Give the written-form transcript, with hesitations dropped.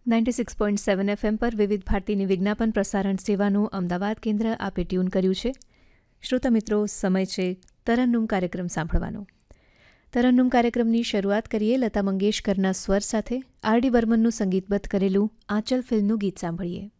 96.7 FM પર વિવિધ ભારતીની વિજ્ઞાપન પ્રસારણ સેવાનું અમદાવાદ કેન્દ્ર આપે ટ્યુન કર્યું છે. શ્રોતા મિત્રો, સમય છે તરન્નુમ કાર્યક્રમ સાંભળવાનો. તરન્નુમ કાર્યક્રમની શરૂઆત કરીએ લતા મંગેશકરના સ્વર સાથે. આર.ડી. બર્મનનું સંગીતબદ્ધ કરેલું આંચલ ફિલ્મનું ગીત સાંભળીએ.